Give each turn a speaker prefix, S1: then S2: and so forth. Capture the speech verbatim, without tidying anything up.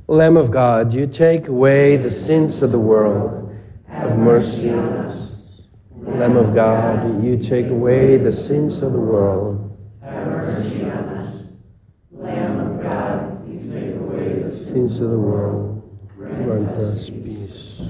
S1: Lamb of God, you take away the sins of the world. Have mercy on us. Lamb of God, you take away the sins of the world.
S2: Have mercy on us. Lamb of God, you take away the
S1: Sins of the world. Grant us peace.